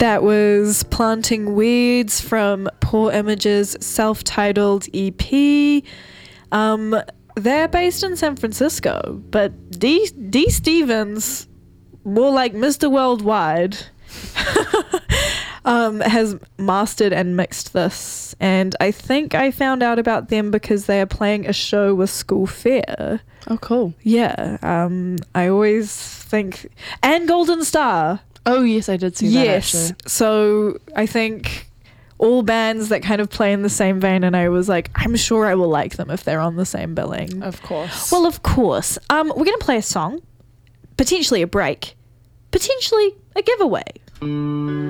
That was Planting Weeds from Poor Images' self-titled EP. They're based in San Francisco, but D. Stevens, more like Mr. Worldwide, has mastered and mixed this. And I think I found out about them because they are playing a show with School Fair. Oh, cool. Yeah. I always think... And Golden Star. Oh, yes, I did see that, actually. So I think all bands that kind of play in the same vein, and I was like, I'm sure I will like them if they're on the same billing. Of course. Well, of course. We're going to play a song, potentially a break, potentially a giveaway.